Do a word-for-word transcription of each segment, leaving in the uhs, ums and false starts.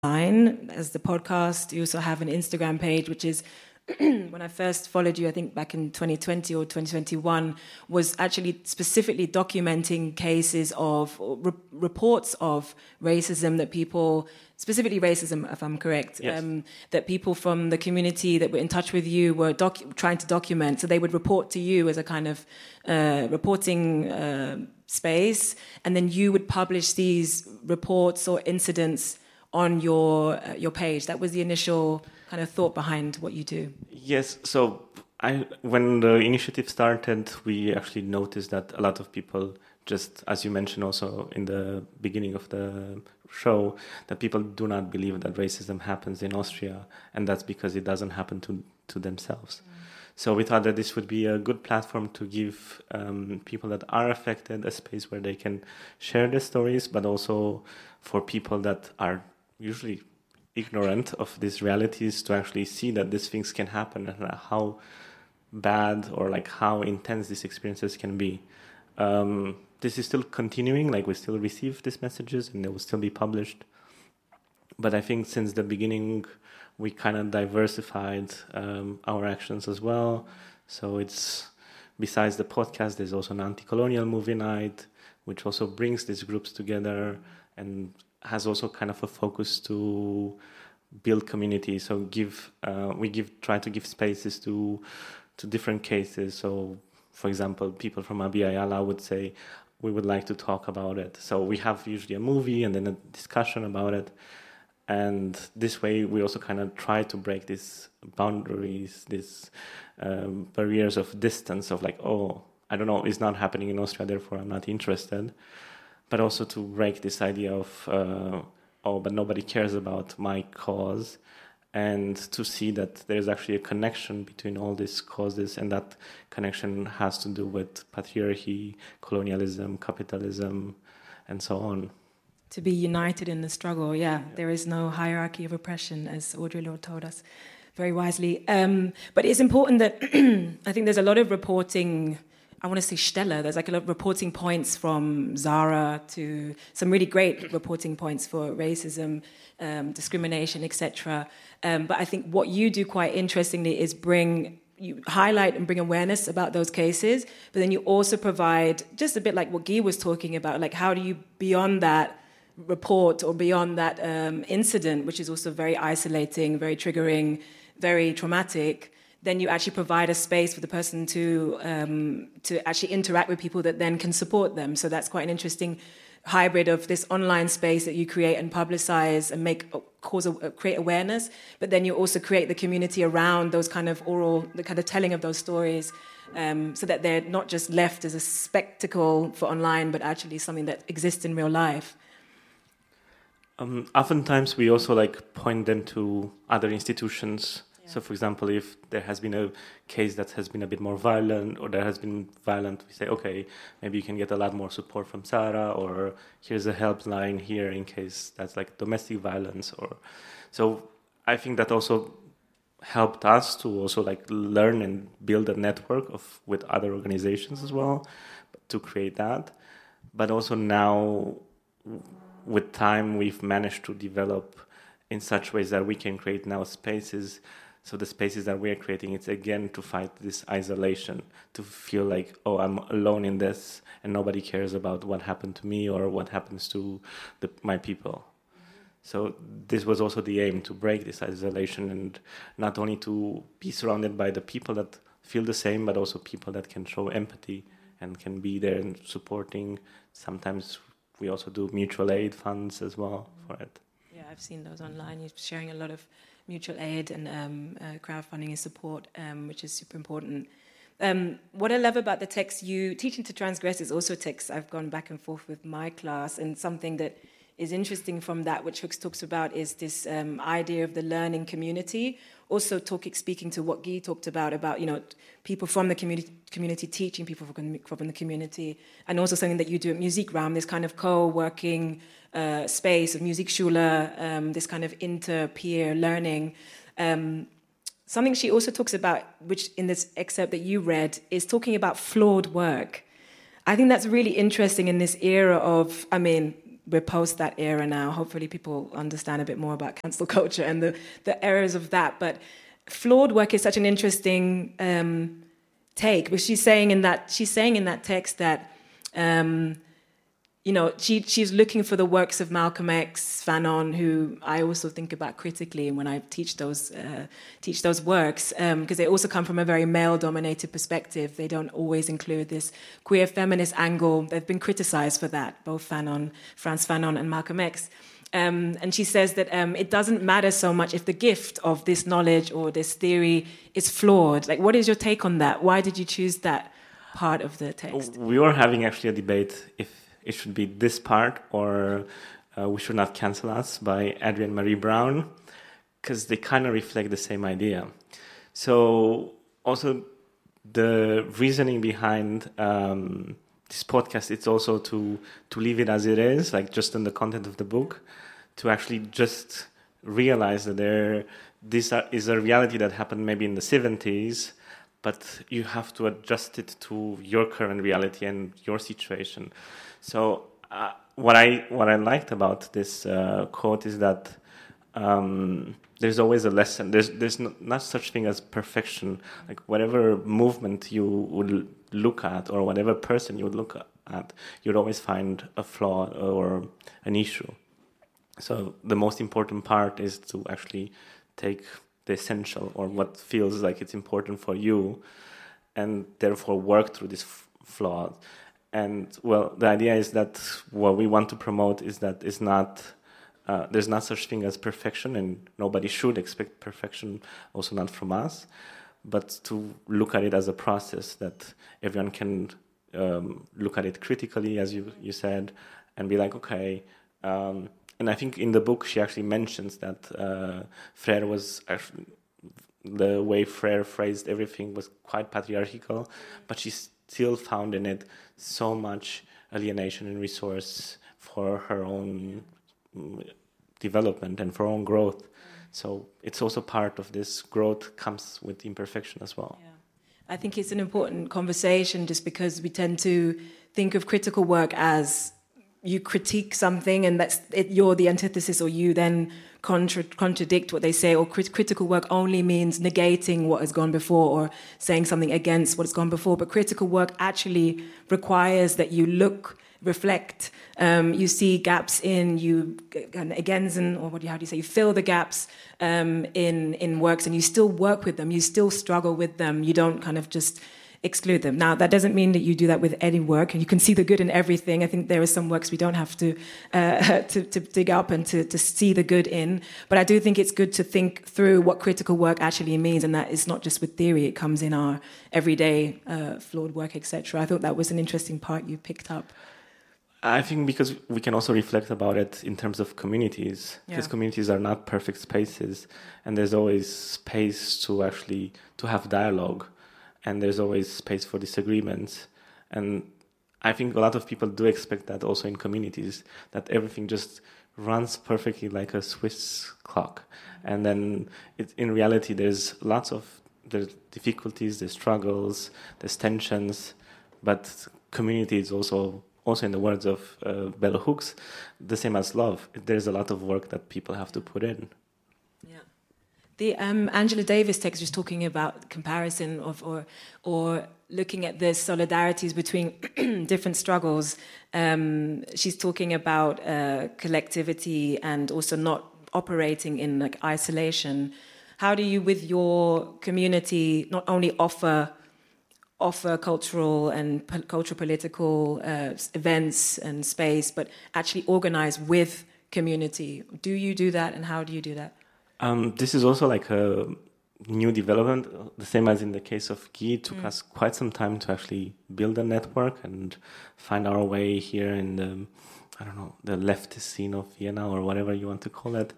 online as the podcast. You also have an Instagram page, which is, when I first followed you, I think back in twenty twenty or twenty twenty-one, was actually specifically documenting cases of, or re- reports of racism that people, specifically racism, if I'm correct, yes. um, that people from the community that were in touch with you were docu- trying to document. So they would report to you as a kind of uh, reporting uh, space, and then you would publish these reports or incidents on your uh, your page. That was the initial kind of thought behind what you do. Yes, so I when the initiative started, we actually noticed that a lot of people, just as you mentioned also in the beginning of the show, that people do not believe that racism happens in Austria, and that's because it doesn't happen to, to themselves. Mm. So we thought that this would be a good platform to give um, people that are affected a space where they can share their stories, but also for people that are usually ignorant of these realities to actually see that these things can happen and how bad or like how intense these experiences can be. Um, this is still continuing, like we still receive these messages and they will still be published. But I think since the beginning, we kind of diversified um, our actions as well. So it's, besides the podcast, there's also an anti-colonial movie night, which also brings these groups together and has also kind of a focus to build community. So give uh, we give try to give spaces to to different cases. So, for example, people from Abya Yala would say, we would like to talk about it. So we have usually a movie and then a discussion about it. And this way, we also kind of try to break these boundaries, these um, barriers of distance of like, oh, I don't know, it's not happening in Austria, therefore I'm not interested. But also to break this idea of, uh, oh, but nobody cares about my cause, and to see that there's actually a connection between all these causes, and that connection has to do with patriarchy, colonialism, capitalism, and so on. To be united in the struggle, yeah. yeah. There is no hierarchy of oppression, as Audre Lorde told us very wisely. Um, but it's important that, I think there's a lot of reporting, I want to say Stelle, there's like a lot of reporting points from Zara to some really great reporting points for racism, um, discrimination, et cetera. Um, but I think what you do quite interestingly is bring, you highlight and bring awareness about those cases, but then you also provide, just a bit like what Guy was talking about, like how do you, beyond that report or beyond that um, incident, which is also very isolating, very triggering, very traumatic, then you actually provide a space for the person to um, to actually interact with people that then can support them. So that's quite an interesting hybrid of this online space that you create and publicize and make cause a, create awareness, but then you also create the community around those kind of oral, the kind of telling of those stories, um, so that they're not just left as a spectacle for online, but actually something that exists in real life. Um, oftentimes we also like point them to other institutions. So, for example, if there has been a case that has been a bit more violent, or there has been violent, we say, okay, maybe you can get a lot more support from Sarah, or here's a helpline here in case that's like domestic violence. Or so I think that also helped us to also like learn and build a network of with other organizations as well to create that. But also now, with time, we've managed to develop in such ways that we can create now spaces. So the spaces that we are creating, it's again to fight this isolation, to feel like, oh, I'm alone in this and nobody cares about what happened to me or what happens to the, my people. Mm-hmm. So this was also the aim, to break this isolation and not only to be surrounded by the people that feel the same, but also people that can show empathy and can be there and supporting. Sometimes we also do mutual aid funds as well for it. Yeah, I've seen those online. You're sharing a lot of mutual aid and um, uh, crowdfunding and support, um, which is super important. Um, what I love about the text, you Teaching to Transgress is also a text I've gone back and forth with my class, and something that is interesting from that, which Hooks talks about, is this um, idea of the learning community. Also talking, speaking to what Guy talked about, about, you know, people from the community, community teaching people from, from the community, and also something that you do at Musikram, this kind of co-working uh, space of Musikschule, um, this kind of inter-peer learning. Um, something she also talks about, which in this excerpt that you read, is talking about flawed work. I think that's really interesting in this era of, I mean, we're post that era now. Hopefully people understand a bit more about cancel culture and the, the errors of that. But flawed work is such an interesting um, take. But she's saying in that she's saying in that text that um, you know she she's looking for the works of Malcolm X, Fanon, who I also think about critically when I teach those uh, teach those works, because um, they also come from a very male-dominated perspective. They don't always include this queer feminist angle. They've been criticized for that, both Fanon, Frantz Fanon, and Malcolm X. Um, and she says that um, it doesn't matter so much if the gift of this knowledge or this theory is flawed. Like, what is your take on that? Why did you choose that part of the text? We were having actually a debate if it should be this part or uh, We Should Not Cancel Us by Adrienne Marie Brown, because they kind of reflect the same idea. So also the reasoning behind um, this podcast, it's also to, to leave it as it is, like just in the content of the book, to actually just realize that there this is a reality that happened maybe in the seventies, but you have to adjust it to your current reality and your situation. So uh, what I what I liked about this uh, quote is that um, there's always a lesson. There's there's not, not such thing as perfection. Like whatever movement you would look at or whatever person you would look at, you'd always find a flaw or an issue. So the most important part is to actually take the essential or what feels like it's important for you and therefore work through this f- flaw. And well, the idea is that what we want to promote is that it's not, uh, there's not such thing as perfection, and nobody should expect perfection, also not from us, but to look at it as a process that everyone can um, look at it critically, as you, you said, and be like, okay. Um, and I think in the book she actually mentions that uh, Freire was actually, the way Freire phrased everything was quite patriarchal, but she still found in it so much alienation and resource for her own development and for her own growth. So it's also part of this growth comes with imperfection as well. Yeah. I think it's an important conversation just because we tend to think of critical work as you critique something and that's it, you're the antithesis, or you then contra- contradict what they say, or crit- critical work only means negating what has gone before or saying something against what's gone before. But critical work actually requires that you look, reflect, um, you see gaps in, you ergänzen, or what, how do you say, you fill the gaps um, in, in works, and you still work with them, you still struggle with them, you don't kind of just exclude them. Now, that doesn't mean that you do that with any work, and you can see the good in everything. I think there are some works we don't have to uh, to, to dig up and to, to see the good in, but I do think it's good to think through what critical work actually means, and that is not just with theory, it comes in our everyday uh, flawed work, et cetera. I thought that was an interesting part you picked up. I think because we can also reflect about it in terms of communities, because yeah. communities are not perfect spaces, and there's always space to actually to have dialogue. And there's always space for disagreements. And I think a lot of people do expect that also in communities, that everything just runs perfectly like a Swiss clock. And then it, in reality, there's lots of there's difficulties, there's struggles, there's tensions. But community is also, also in the words of uh, Bell Hooks, the same as love. There's a lot of work that people have to put in. Yeah. The um, Angela Davis text was talking about comparison of or or looking at the solidarities between different struggles. Um, she's talking about uh, collectivity and also not operating in like isolation. How do you, with your community, not only offer offer cultural and po- cultural political uh, events and space, but actually organize with community? Do you do that, and how do you do that? Um, this is also like a new development, the same as in the case of Guy. It took mm. us quite some time to actually build a network and find our way here in the, I don't know, the leftist scene of Vienna or whatever you want to call it.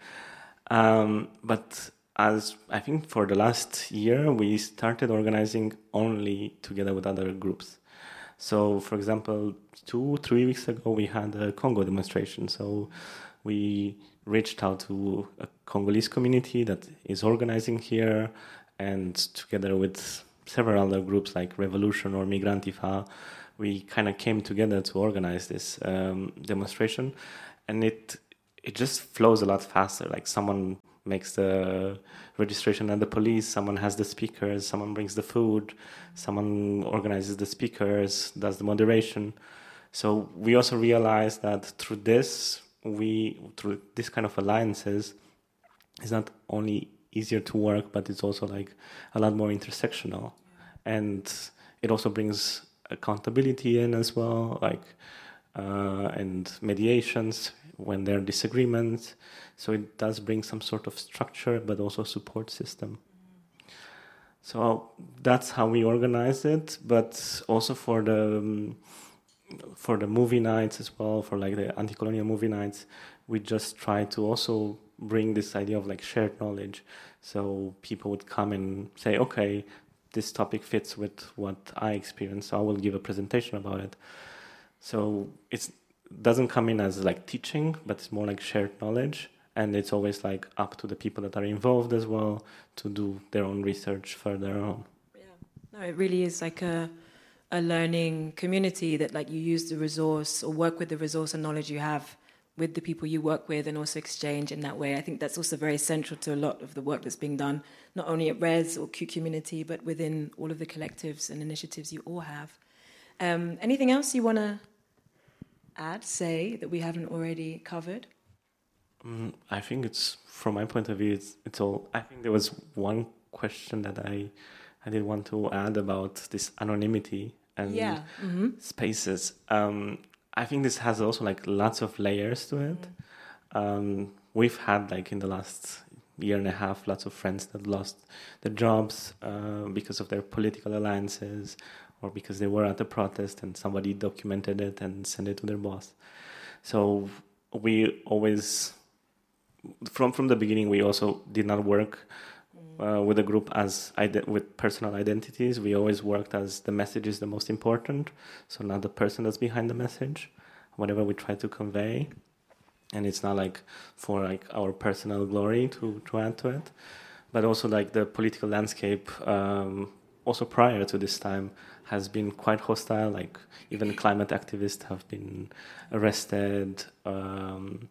Um, but as I think for the last year, we started organizing only together with other groups. So, for example, two, three weeks ago, we had a Congo demonstration. So we reached out to a Congolese community that is organizing here, and together with several other groups like Revolution or Migrantifa, we kind of came together to organize this um, demonstration. and it it just flows a lot faster. Like someone makes the registration at the police, someone has the speakers, someone brings the food, someone organizes the speakers, does the moderation. So we also realized that through this, we through this kind of alliances, it's not only easier to work, but it's also like a lot more intersectional, and it also brings accountability in as well, like uh, and mediations when there are disagreements. So it does bring some sort of structure, but also support system. So that's how we organize it, but also for the um, for the movie nights as well, for like the anti-colonial movie nights, we just try to also bring this idea of like shared knowledge. So people would come and say, okay, this topic fits with what I experience, so I will give a presentation about it. So it doesn't come in as like teaching, but it's more like shared knowledge. And it's always like up to the people that are involved as well to do their own research further on. Yeah, no, it really is like a a learning community that like you use the resource or work with the resource and knowledge you have with the people you work with and also exchange in that way. I think that's also very central to a lot of the work that's being done, not only at RES or Q Community, but within all of the collectives and initiatives you all have. Um, anything else you want to add, say, that we haven't already covered? Um, I think it's, from my point of view, it's, it's all, I think there was one question that I, I did want to add about this anonymity and yeah. mm-hmm. spaces. Um, I think this has also like lots of layers to it. Mm. Um, we've had like in the last year and a half, lots of friends that lost their jobs uh, because of their political alliances or because they were at a protest and somebody documented it and sent it to their boss. So we always, from, from the beginning, we also did not work Uh, with a group as ide- with personal identities. We always worked as the message is the most important, so not the person that's behind the message, whatever we try to convey. And it's not like for like our personal glory to, to add to it, but also like the political landscape um, also prior to this time has been quite hostile. Like even climate activists have been arrested. Um,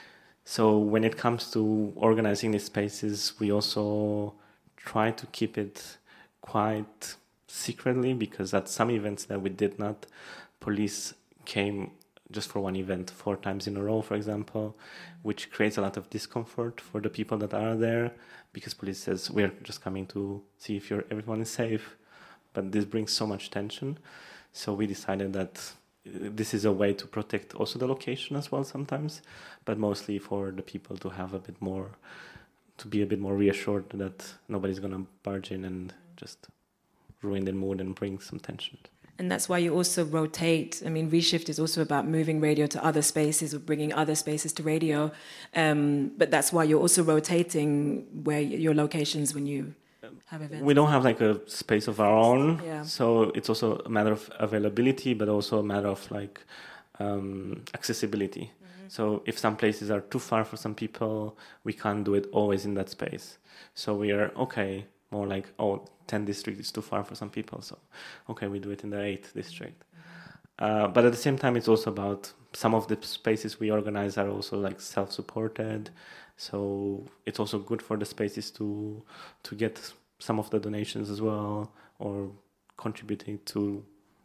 So when it comes to organizing these spaces, we also try to keep it quite secretly, because at some events that we did not, police came just for one event four times in a row, for example, which creates a lot of discomfort for the people that are there, because police says, we're just coming to see if you're, everyone is safe. But this brings so much tension. So we decided that this is a way to protect also the location as well sometimes, but mostly for the people to have a bit more, to be a bit more reassured that nobody's going to barge in and just ruin their mood and bring some tension. And that's why you also rotate. I mean, Reshift is also about moving radio to other spaces or bringing other spaces to radio. Um, but that's why you're also rotating where your locations when you have events. We don't have like a space of our own. Yeah. So it's also a matter of availability, but also a matter of like um, accessibility. Mm-hmm. So if some places are too far for some people, we can't do it always in that space. So we are, okay, more like, oh, ten district is too far for some people. So, okay, we do it in the eighth district. Mm-hmm. Uh, but at the same time, it's also about some of the spaces we organize are also like self-supported. So it's also good for the spaces to to get some of the donations as well, or contributing to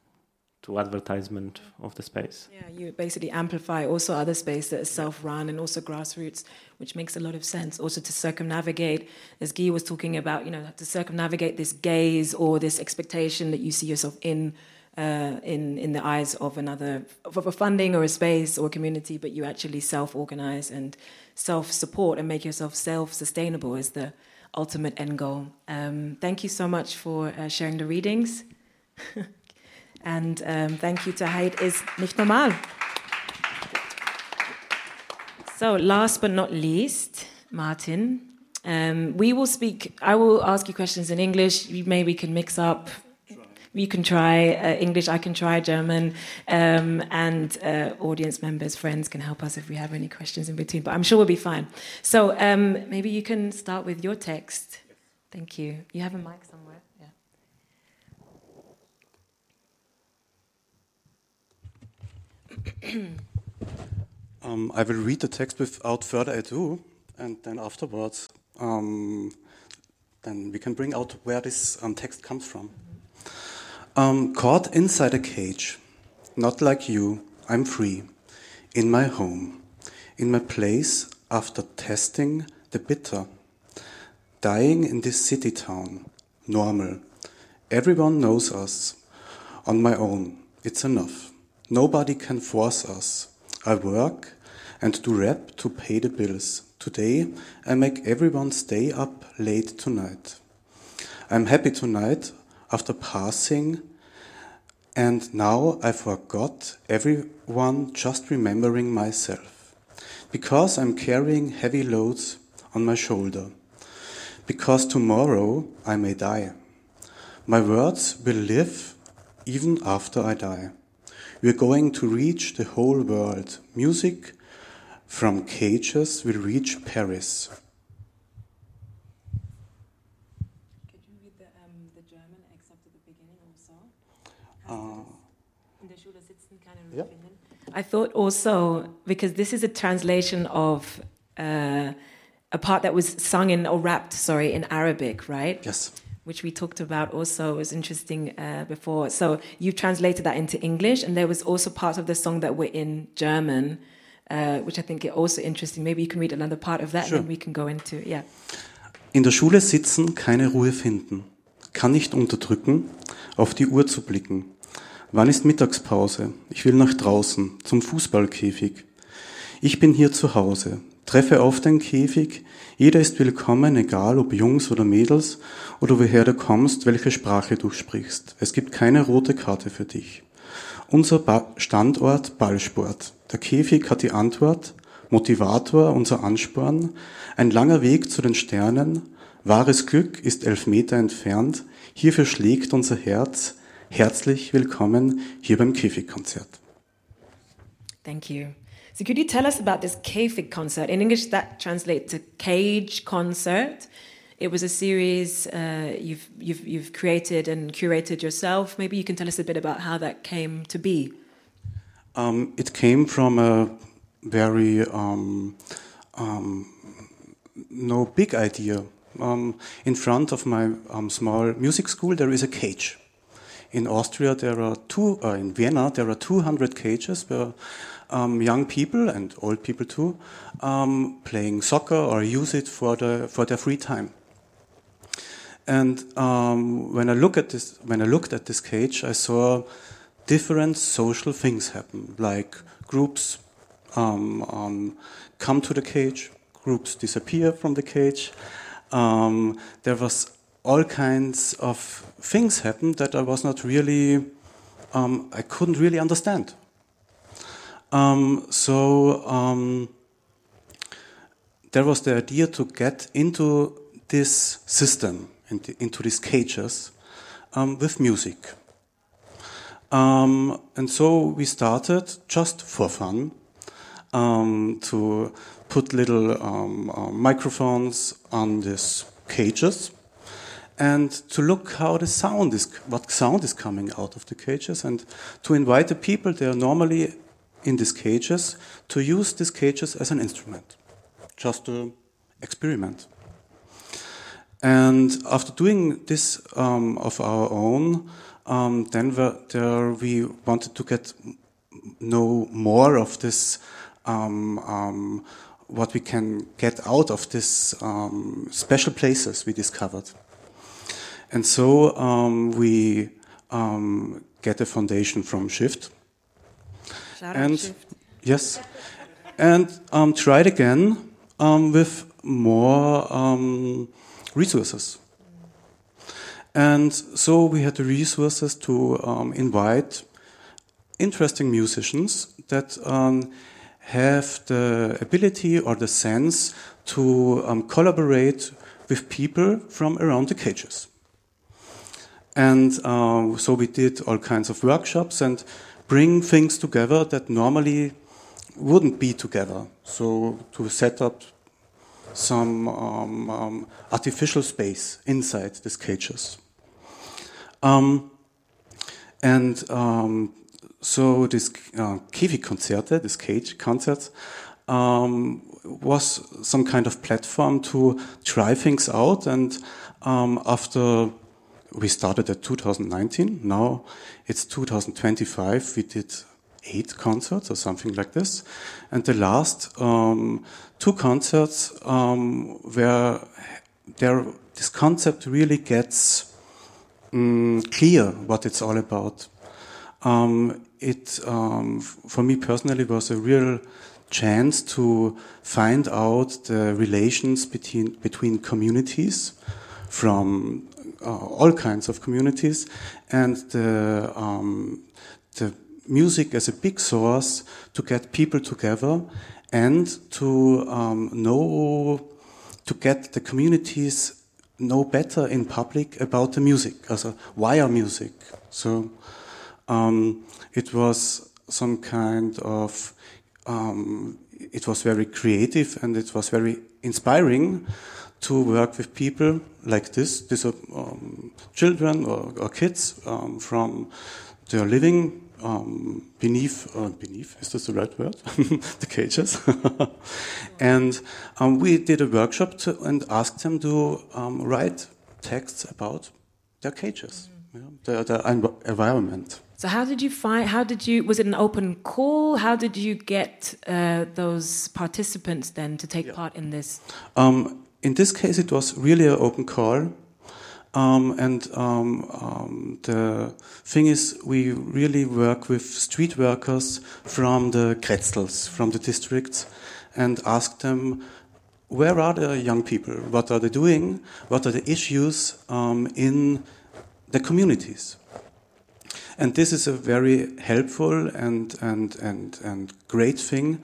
to advertisement of the space. Yeah, you basically amplify also other space that is self-run and also grassroots, which makes a lot of sense. Also to circumnavigate, as Guy was talking about, you know, to circumnavigate this gaze or this expectation that you see yourself in uh, in in the eyes of another, of a funding or a space or a community, but you actually self-organize and self-support and make yourself self-sustainable is the ultimate end goal. Um, thank you so much for uh, sharing the readings. And um, thank you to Heid is nicht normal. So last but not least, Martin, um, we will speak, I will ask you questions in English. You maybe can mix up. You can try uh, English, I can try German, um, and uh, audience members, friends can help us if we have any questions in between, but I'm sure we'll be fine. So um, maybe you can start with your text. Thank you. You have a mic somewhere? Yeah. Um, I will read the text without further ado, and then afterwards, um, then we can bring out where this um, text comes from. Um, caught inside a cage, not like you, I'm free, in my home, in my place after testing the bitter, dying in this city town, normal, everyone knows us, on my own, it's enough, nobody can force us. I work and do rap to pay the bills. Today, I make everyone stay up late tonight. I'm happy tonight after passing, and now I forgot everyone, just remembering myself. Because I'm carrying heavy loads on my shoulder. Because tomorrow I may die. My words will live even after I die. We're going to reach the whole world. Music from cages will reach Paris. Could you read the, um, the German except at the beginning also? Uh, In der Schule sitzen, keine Ruhe yeah. finden. I thought also, because this is a translation of uh, a part that was sung in, or rapped, sorry, in Arabic, right? Yes. Which we talked about also, was interesting uh, before. So you translated that into English, and there was also parts of the song that were in German, uh, which I think are also interesting. Maybe you can read another part of that, Sure. and then we can go into, yeah. In der Schule sitzen, keine Ruhe finden. Kann nicht unterdrücken, auf die Uhr zu blicken. Wann ist Mittagspause? Ich will nach draußen, zum Fußballkäfig. Ich bin hier zu Hause. Treffe auf den Käfig, jeder ist willkommen, egal ob Jungs oder Mädels oder woher du kommst, welche Sprache du sprichst. Es gibt keine rote Karte für dich. Unser ba- Standort Ballsport. Der Käfig hat die Antwort, Motivator, unser Ansporn, ein langer Weg zu den Sternen, wahres Glück ist elf Meter entfernt, hierfür schlägt unser Herz, herzlich willkommen hier beim Käfigkonzert. Thank you. So could you tell us about this Käfig concert? In English, that translates to Cage Concert. It was a series uh, you've, you've, you've created and curated yourself. Maybe you can tell us a bit about how that came to be. Um, it came from a very um, um, no big idea. Um, in front of my um, small music school, there is a cage. In Austria, there are two. Uh, in Vienna, there are two hundred cages where um, young people and old people too um, playing soccer or use it for the for their free time. And um, when I look at this, when I looked at this cage, I saw different social things happen, like groups um, um, come to the cage, groups disappear from the cage. Um, there was all kinds of things happen that I was not really, um, I couldn't really understand. Um, so um, there was the idea to get into this system, into, into these cages, um, with music. Um, and so we started just for fun um, to put little um, uh, microphones on these cages and to look how the sound is, what sound is coming out of the cages, and to invite the people they are normally in these cages to use these cages as an instrument, just to experiment. And after doing this um, of our own, um, then we, there we wanted to get know more of this, um, um, what we can get out of this um, special places we discovered. And so um, we um, get a foundation from Shift. Shout and out Shift. Yes, and um, tried again um, with more um, resources. And so we had the resources to um, invite interesting musicians that um, have the ability or the sense to um, collaborate with people from around the cages. And um, so we did all kinds of workshops and bring things together that normally wouldn't be together. So to set up some um, um, artificial space inside these cages. Um, and um, so this uh, Käfig-Konzerte, this cage concerts, um, was some kind of platform to try things out. And um, after we started at two thousand nineteen, now it's two thousand twenty-five, we did eight concerts or something like this. And the last um, two concerts um, where there, this concept really gets um, clear what it's all about. Um, it, um, for me personally, was a real chance to find out the relations between between communities, from uh, all kinds of communities, and the um, the music as a big source to get people together and to um, know, to get the communities know better in public about the music, also why our music. So um, it was some kind of, um, it was very creative and it was very inspiring to work with people like this. These are um, children or, or kids um, from, they are living um, beneath, uh, beneath, is this the right word? The cages. And um, we did a workshop to, and asked them to um, write texts about their cages, mm. yeah, their, their env- environment. So how did you find, how did you, was it an open call? How did you get uh, those participants then to take yeah. part in this? Um, in this case, it was really an open call. Um, and um, um, the thing is, we really work with street workers from the Kretzels, from the districts, and ask them, where are the young people? What are they doing? What are the issues um, in the communities? And this is a very helpful and and and and great thing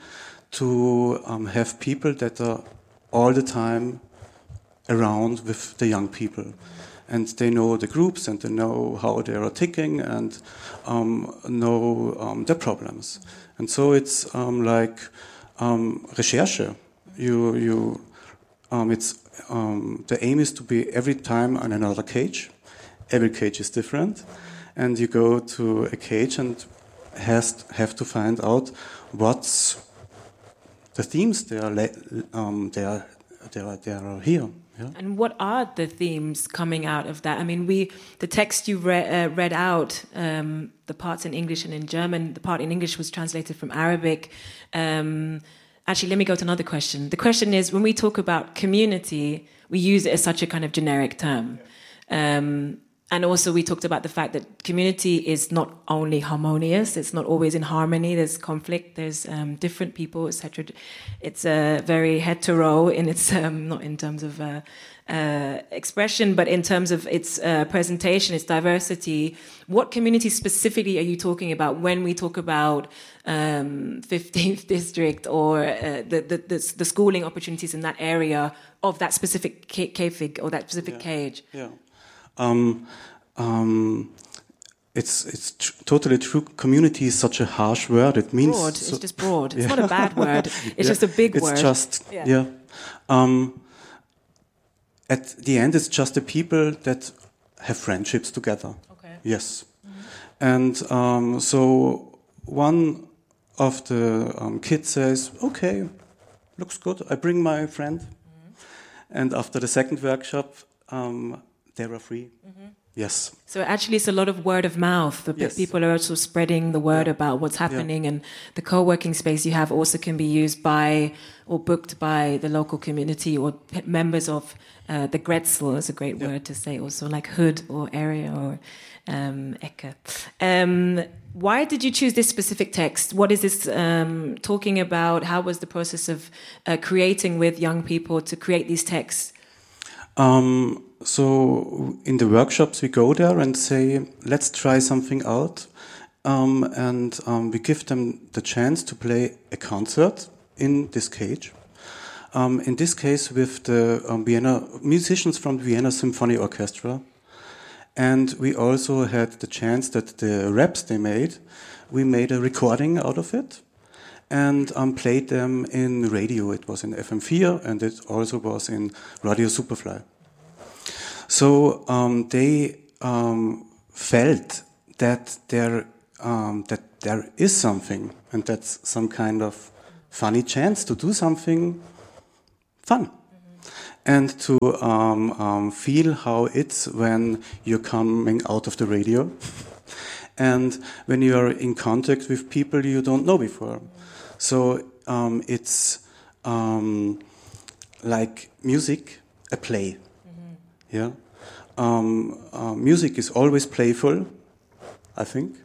to um, have people that are all the time around with the young people, and they know the groups and they know how they are ticking and um, know um, their problems. And so it's um, like um, Recherche. You you um, it's um, the aim is to be every time on another cage. Every cage is different. And you go to a cage and has have to find out what's the themes they are um, they are they are they are here. Yeah. And what are the themes coming out of that? I mean, we the text you re- uh, read out, um, the parts in English and in German. The part in English was translated from Arabic. Um, actually, let me go to another question. The question is, when we talk about community, we use it as such a kind of generic term. Um, And also we talked about the fact that community is not only harmonious, it's not always in harmony, there's conflict, there's um, different people, et cetera. It's uh, very hetero in its, um, not in terms of uh, uh, expression, but in terms of its uh, presentation, its diversity. What community specifically are you talking about when we talk about um, fifteenth district or uh, the, the, the, the schooling opportunities in that area of that specific Käfig or that specific yeah. cage? Yeah. Um, um, it's it's tr- totally true. Community is such a harsh word. It means broad. So, it's just broad. It's yeah. not a bad word. It's yeah. just a big it's word. It's just yeah. yeah. Um, at the end, it's just the people that have friendships together. Okay. Yes, mm-hmm. and um, so one of the um, kids says, "Okay, looks good. I bring my friend." Mm-hmm. And after the second workshop. Um, They are free. Mm-hmm. Yes. So actually, it's a lot of word of mouth. The yes. people are also spreading the word yeah. about what's happening, yeah. and the co-working space you have also can be used by or booked by the local community or p- members of uh, the Grätzl is a great yeah. word to say. Also, like hood or area or um, Ecke. Um, why did you choose this specific text? What is this um, talking about? How was the process of uh, creating with young people to create these texts? Um, so in the workshops we go there and say, let's try something out. Um, and um, we give them the chance to play a concert in this cage. Um, in this case with the um, Vienna musicians from the Vienna Symphony Orchestra. And we also had the chance that the raps they made, we made a recording out of it. And um, played them in radio. It was in F M four and it also was in Radio Superfly. So um, they um, felt that their um, that there is something, and that's some kind of funny chance to do something fun. Mm-hmm. And to um, um, feel how it's when you're coming out of the radio and when you are in contact with people you don't know before. Mm-hmm. So um, it's um, like music, a play. Mm-hmm. Yeah. Um, uh, music is always playful, I think.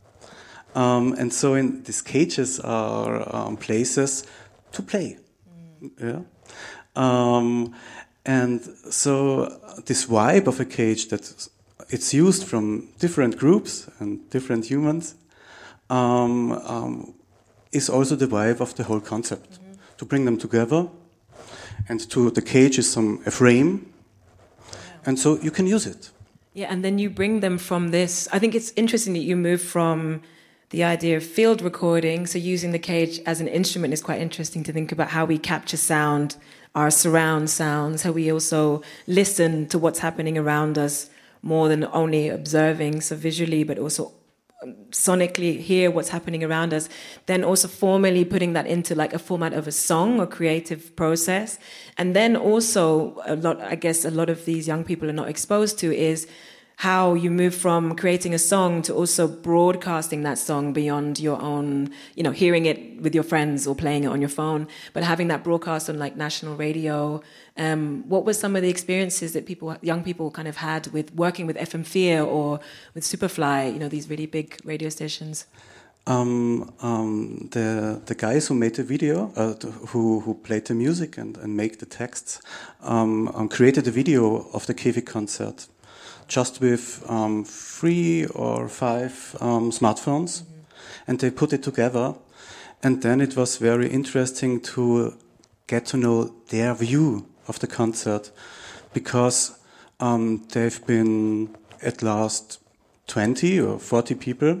Um, and so in these cages are um, places to play. Mm. Yeah. Um, and so this vibe of a cage that it's used from different groups and different humans um, um, is also the vibe of the whole concept. Mm-hmm. To bring them together, and to the cage is some a frame. And so you can use it. Yeah, and then you bring them from this. I think it's interesting that you move from the idea of field recording, so using the cage as an instrument is quite interesting to think about how we capture sound, our surround sounds, how we also listen to what's happening around us more than only observing, so visually, but also sonically hear what's happening around us, then also formally putting that into like a format of a song or creative process. And then also a lot, I guess a lot of these young people are not exposed to is how you move from creating a song to also broadcasting that song beyond your own, you know, hearing it with your friends or playing it on your phone, but having that broadcast on like national radio. Um, what were some of the experiences that people, young people kind of had with working with F M vier or with Superfly, you know, these really big radio stations? Um, um, the the guys who made the video, uh, who who played the music and, and make the texts, um, um, created a video of the Kevik concert, just with um, three or five um, smartphones, mm-hmm. and they put it together, and then it was very interesting to get to know their view of the concert, because um, they've been at last twenty or forty people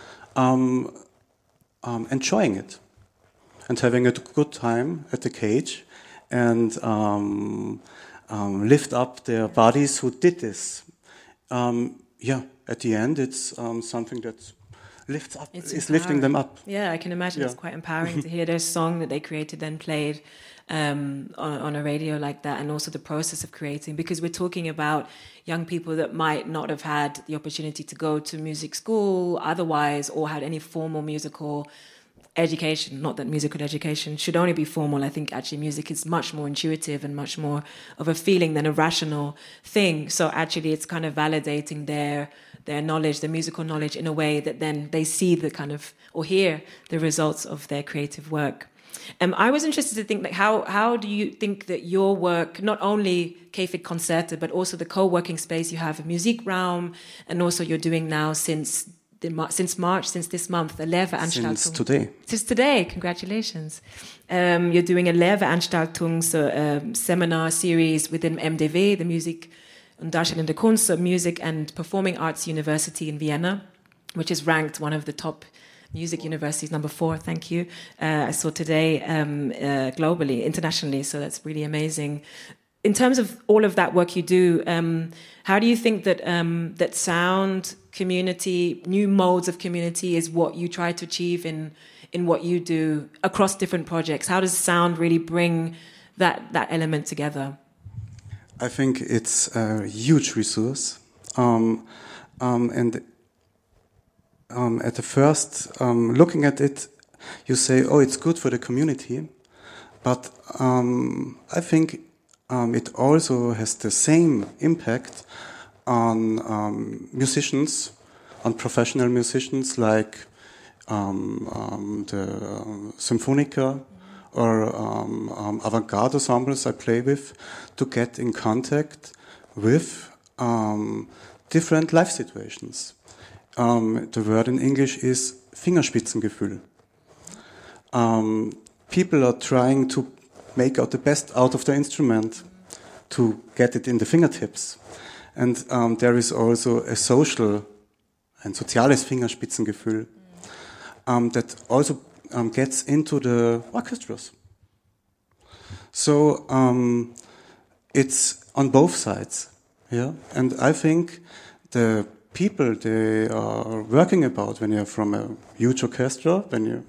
um, um, enjoying it and having a good time at the cage, and um, um, lift up their bodies who did this. Um, yeah, at the end, it's um, something that lifts up, it's is lifting them up. Yeah, I can imagine yeah. It's quite empowering to hear their song that they created then played um, on, on a radio like that, and also the process of creating, because we're talking about young people that might not have had the opportunity to go to music school otherwise, or had any formal musical education. Not that musical education should only be formal. I think actually music is much more intuitive and much more of a feeling than a rational thing. So actually it's kind of validating their their knowledge, their musical knowledge, in a way that then they see the kind of, or hear the results of their creative work. Um, I was interested to think, like, how how do you think that your work, not only Kevik Konzerte, but also the co-working space you have, Musikraum, and also you're doing now since the, since March, since this month, the Lehrveranstaltung. Since today. Since today, congratulations. Um, you're doing a Lehrveranstaltung, so a seminar series within M D W, the Music und Darstellende Kunst, so Music and Performing Arts University in Vienna, which is ranked one of the top music universities, number four, thank you. Uh, I saw today um, uh, globally, internationally, so that's really amazing. In terms of all of that work you do, um, how do you think that um, that sound community, new modes of community, is what you try to achieve in in what you do across different projects? How does sound really bring that that element together? I think it's a huge resource, um, um, and um, at the first um, looking at it, you say, "Oh, it's good for the community," but um, I think um, it also has the same impact on um, musicians, on professional musicians like um, um, the uh, Symphonica or um, um, avant-garde ensembles I play with, to get in contact with um, different life situations. Um, the word in English is Fingerspitzengefühl. Um, people are trying to make out the best out of the instrument to get it in the fingertips. And um, there is also a social, ein soziales Fingerspitzengefühl um, that also um, gets into the orchestras. So um, it's on both sides, yeah. And I think the people they are working about when you're from a huge orchestra, when you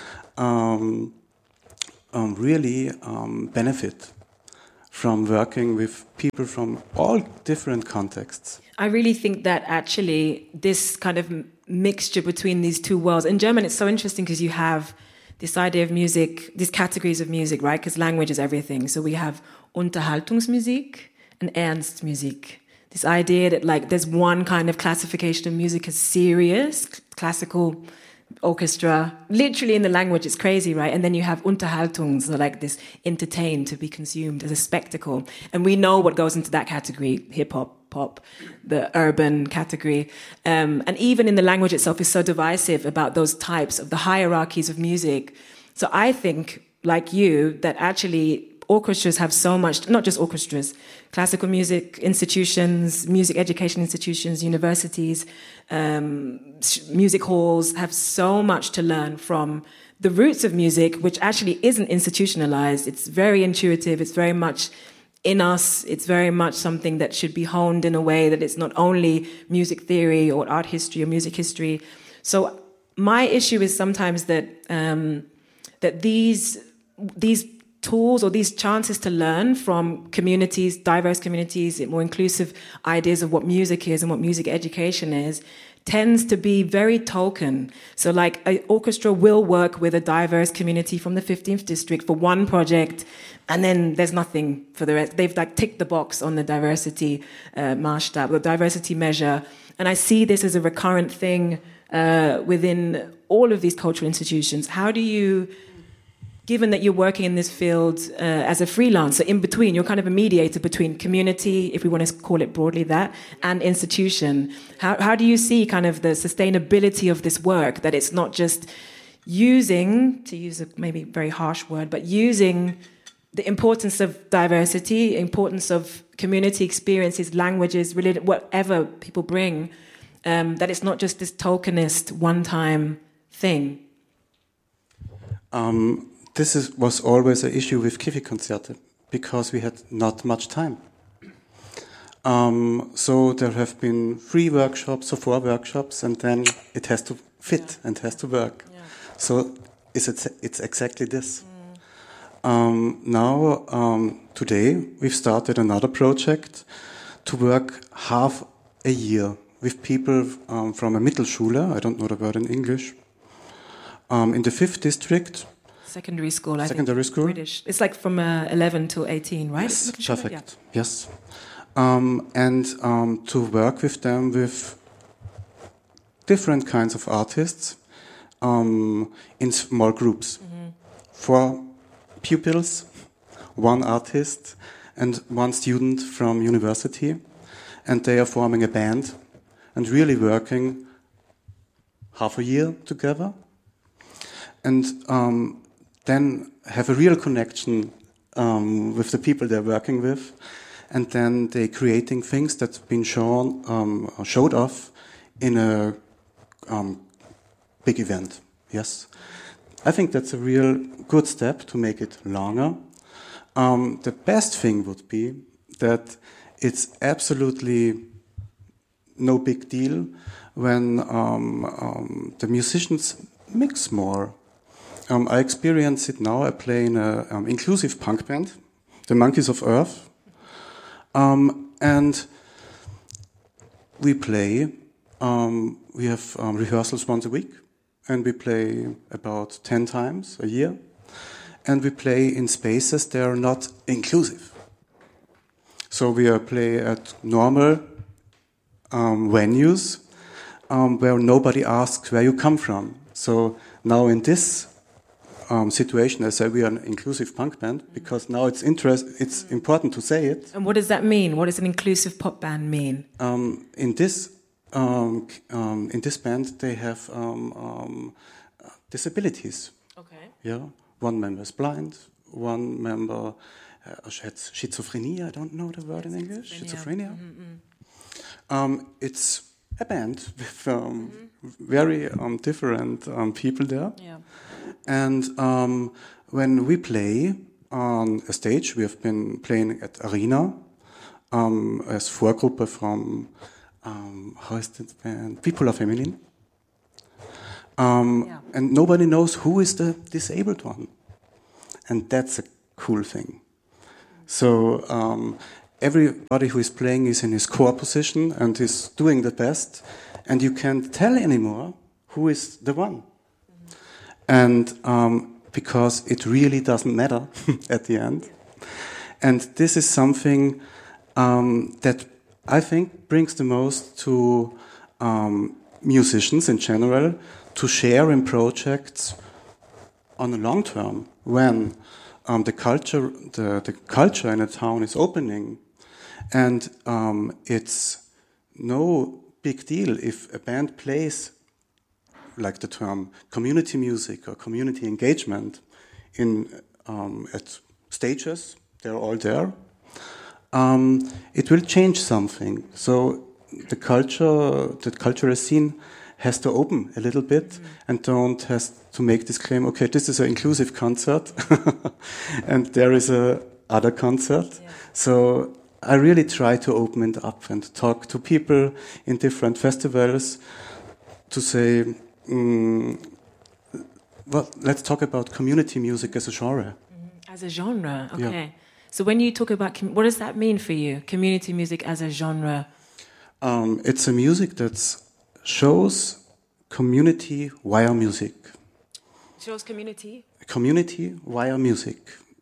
um, um, really um, benefit from working with people from all different contexts. I really think that actually this kind of mixture between these two worlds, in German it's so interesting because you have this idea of music, these categories of music, right? Because language is everything. So we have Unterhaltungsmusik and Ernstmusik. This idea that like there's one kind of classification of music as serious, classical orchestra, literally in the language, it's crazy, right? And then you have Unterhaltung, so like this entertain, to be consumed as a spectacle. And we know what goes into that category, hip-hop, pop, the urban category. Um, and even in the language itself is so divisive about those types of the hierarchies of music. So I think, like you, that actually orchestras have so much, not just orchestras, classical music institutions, music education institutions, universities, um, music halls have so much to learn from the roots of music, which actually isn't institutionalized. It's very intuitive. It's very much in us. It's very much something that should be honed in a way that it's not only music theory or art history or music history. So my issue is sometimes that um, that these these tools or these chances to learn from communities, diverse communities, more inclusive ideas of what music is and what music education is, tends to be very token. So like an orchestra will work with a diverse community from the fifteenth district for one project, and then there's nothing for the rest. They've like ticked the box on the diversity uh, Maßstab, the diversity measure. And I see this as a recurrent thing uh, within all of these cultural institutions. How do you, given that you're working in this field uh, as a freelancer, in between, you're kind of a mediator between community, if we want to call it broadly that, and institution. How, how do you see kind of the sustainability of this work, that it's not just using, to use a maybe very harsh word, but using the importance of diversity, importance of community experiences, languages, religion, whatever people bring, um, that it's not just this tokenist, one-time thing? Um, This is, was always an issue with Kiwi-Konzerte, because we had not much time. Um, so there have been three workshops or four workshops, and then it has to fit yeah. and has to work. Yeah. So it's, it's exactly this. Mm. Um, now, um, today, we've started another project to work half a year with people um, from a Mittelschule, I don't know the word in English, um, in the fifth district. Secondary school, I Secondary think. school. British. It's like from uh, eleven to eighteen, right? Yes, perfect. Yeah. Yes. Um, and um, to work with them with different kinds of artists um, in small groups. Mm-hmm. Four pupils, one artist, and one student from university. And they are forming a band and really working half a year together. And um, then have a real connection um, with the people they're working with, and then they're creating things that's been shown, um, showed off in a um, big event. Yes, I think that's a real good step to make it longer. Um, the best thing would be that it's absolutely no big deal when um, um, the musicians mix more. Um, I experience it now. I play in an um, inclusive punk band, the Monkeys of Earth. Um, and we play, um, we have um, rehearsals once a week, and we play about ten times a year. And we play in spaces that are not inclusive. So we uh, play at normal um, venues um, where nobody asks where you come from. So now in this Um, situation, I say we are an inclusive punk band, because now it's interest. It's important to say it. And what does that mean? What does an inclusive pop band mean? Um, in this, um, um, in this band, they have um, um, disabilities. Okay. Yeah, one member is blind. One member uh, has schizophrenia. I don't know the word in English. Schizophrenia. Mm-hmm. Um, it's a band with um, mm-hmm. very um, different um, people there. Yeah. And um, when we play on a stage, we have been playing at Arena um, as Vorgruppe from um, how is the band? People are Feminine. Um, Yeah. And nobody knows who is the disabled one. And that's a cool thing. So um, everybody who is playing is in his core position and is doing the best. And you can't tell anymore who is the one. And um, because it really doesn't matter at the end. And this is something um, that I think brings the most to um, musicians in general to share in projects on the long term when um, the culture the, the culture in a town is opening, and um, it's no big deal if a band plays, like the term community music or community engagement, in um, at stages. They're all there. Um, it will change something. So the culture, the cultural scene, has to open a little bit mm. and don't has to make this claim. Okay, this is an inclusive concert, and there is a other concert. Yeah. So I really try to open it up and talk to people in different festivals to say, mm, well, let's talk about community music as a genre. Mm, as a genre, okay. Yeah. So when you talk about, what does that mean for you, community music as a genre? Um, it's a music that shows community via music. Shows community? Community via music.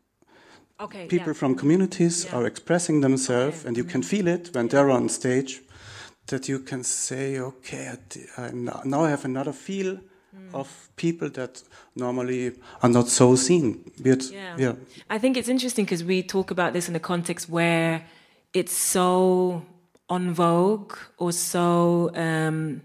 Okay. People yeah. from communities yeah. are expressing themselves, okay. and you can feel it when they're on stage, that you can say, okay, I now I have another feel mm. of people that normally are not so seen. But, yeah. yeah. I think it's interesting because we talk about this in a context where it's so en vogue or so... Um,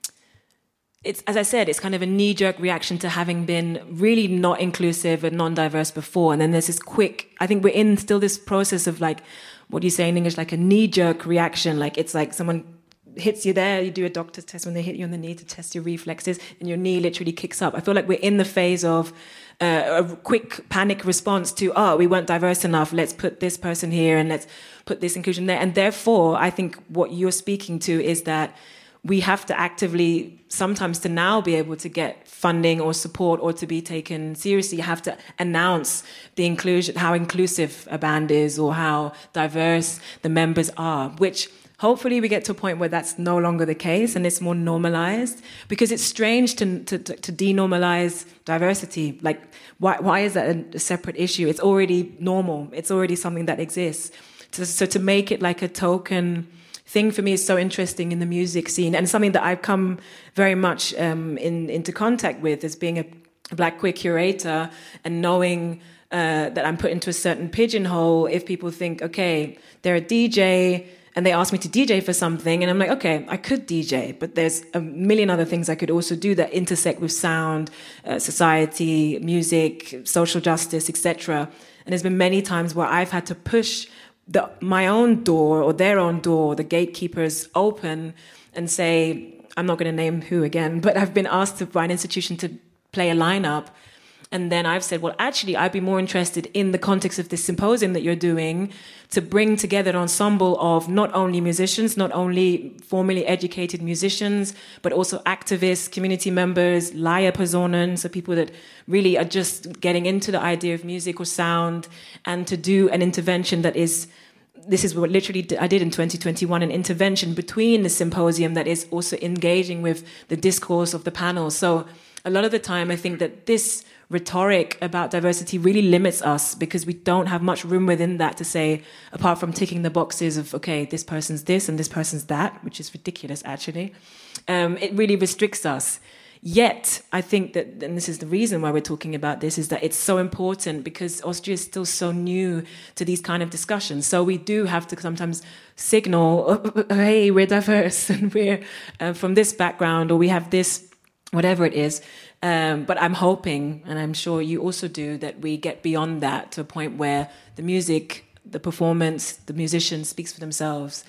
It's, as I said, it's kind of a knee-jerk reaction to having been really not inclusive and non-diverse before. And then there's this quick, I think we're in still this process of like, what do you say in English, like a knee-jerk reaction. Like it's like someone hits you there, you do a doctor's test when they hit you on the knee to test your reflexes, and your knee literally kicks up. I feel like we're in the phase of uh, a quick panic response to, oh, we weren't diverse enough, let's put this person here and let's put this inclusion there. And therefore, I think what you're speaking to is that we have to actively, sometimes to now be able to get funding or support or to be taken seriously, you have to announce the inclusion, how inclusive a band is or how diverse the members are, which hopefully we get to a point where that's no longer the case and it's more normalized, because it's strange to to, to denormalize diversity. Like, why, why is that a, a separate issue? It's already normal. It's already something that exists. So, so to make it like a token thing for me is so interesting in the music scene, and something that I've come very much um, in, into contact with as being a Black queer curator and knowing uh, that I'm put into a certain pigeonhole if people think, okay, they're a D J and they ask me to D J for something, and I'm like, okay, I could D J, but there's a million other things I could also do that intersect with sound, uh, society, music, social justice, et cetera. And there's been many times where I've had to push The, my own door or their own door, the gatekeepers open and say, I'm not going to name who again, but I've been asked to, by an institution to play a lineup. And then I've said, well, actually, I'd be more interested in the context of this symposium that you're doing to bring together an ensemble of not only musicians, not only formally educated musicians, but also activists, community members, Lehrpersonen, so people that really are just getting into the idea of music or sound, and to do an intervention that is, this is what literally I did in twenty twenty-one, an intervention between the symposium that is also engaging with the discourse of the panel. So a lot of the time, I think that this rhetoric about diversity really limits us because we don't have much room within that to say, apart from ticking the boxes of, okay, this person's this and this person's that, which is ridiculous, actually. Um, it really restricts us. Yet, I think that, and this is the reason why we're talking about this, is that it's so important because Austria is still so new to these kind of discussions. So we do have to sometimes signal, oh, hey, we're diverse and we're uh, from this background, or we have this, whatever it is. Um, but I'm hoping, and I'm sure you also do, that we get beyond that to a point where the music, the performance, the musician speaks for themselves.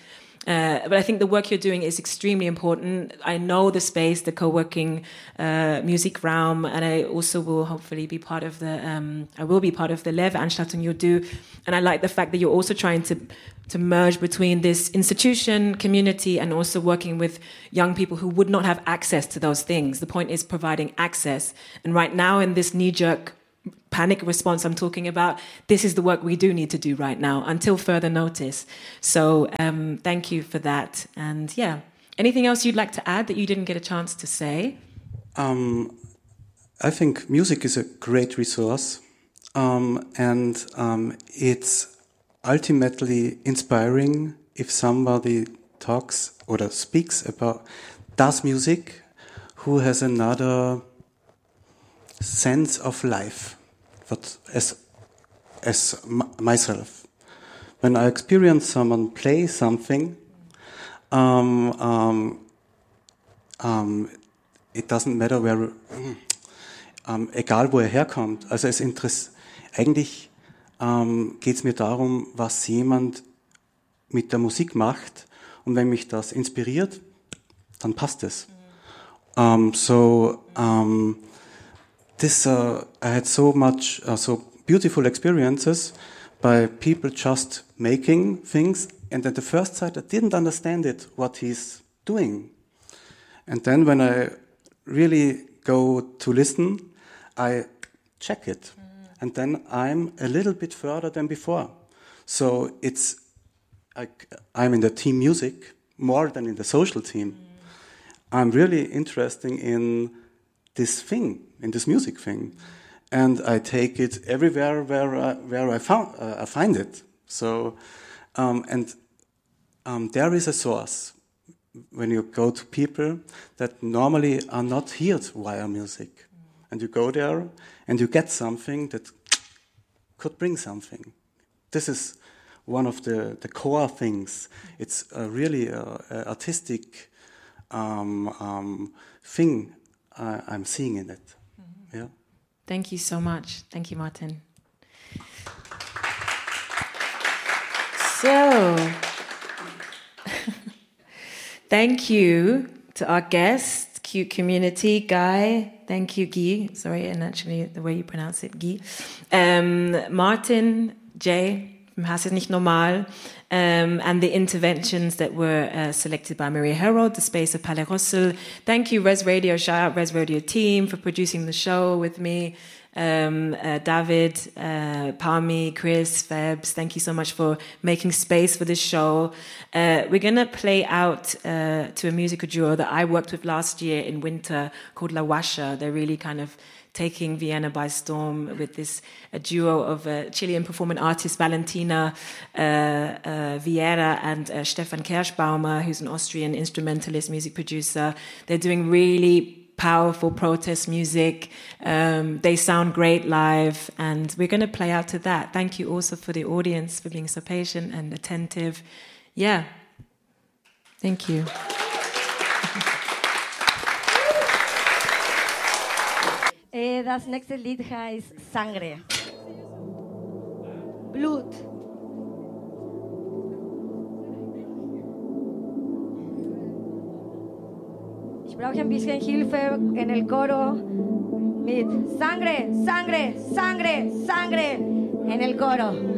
Uh, but I think the work you're doing is extremely important. I know the space, the co-working uh, music realm, and I also will hopefully be part of the, um, I will be part of the Lehrveranstaltung you do. And I like the fact that you're also trying to to merge between this institution, community, and also working with young people who would not have access to those things. The point is providing access. And right now in this knee-jerk panic response I'm talking about, this is the work we do need to do right now until further notice. So um, thank you for that. And yeah, anything else you'd like to add that you didn't get a chance to say? Um, I think music is a great resource, um, and um, it's ultimately inspiring if somebody talks or speaks about does music, who has another sense of life, but as as m- myself. When I experience someone play something, um, um, um, it doesn't matter where, um, egal wo er herkommt. Also es interess- eigentlich ähm, geht es mir darum, was jemand mit der Musik macht, und wenn mich das inspiriert, dann passt es. Um, so um, this uh, I had so much uh, so beautiful experiences by people just making things, and at the first sight I didn't understand it what he's doing, and then when I really go to listen, I check it. And then I'm a little bit further than before. So it's, I, I'm in the team music more than in the social team. Mm. I'm really interested in this thing, in this music thing. And I take it everywhere where I, where I, found, uh, I find it. So, um, and um, there is a source when you go to people that normally are not heard via music. Mm. And you go there and you get something that could bring something. This is one of the, the core things. It's a really uh, a artistic um, um, thing uh, I'm seeing in it. Mm-hmm. Yeah. Thank you so much. Thank you, Martin. So, thank you to our guest, Cute Community, Guy. Thank you, Guy. Sorry, and actually the way you pronounce it, Guy. Um, Martin, Jay from Hass ist nicht normal, um, and the interventions that were uh, selected by Maria Herold, the space of Palais Rossel. Thank you, Res Radio, shout out Res Radio team for producing the show with me. Um, uh, David, uh, Palmi, Chris, Febs, thank you so much for making space for this show. Uh, we're going to play out uh, to a musical duo that I worked with last year in winter called La Washa. They're really kind of taking Vienna by storm with this a duo of uh, Chilean performing artists Valentina uh, uh, Vieira and uh, Stefan Kerschbaumer, who's an Austrian instrumentalist, music producer. They're doing really powerful protest music. Um, they sound great live, and we're going to play out to that. Thank you also for the audience for being so patient and attentive. Yeah. Thank you. Uh, das nächste Lied heißt Sangre. Blut. Ich brauche ein bisschen Hilfe en el coro mit Sangre, Sangre, Sangre, Sangre en el coro.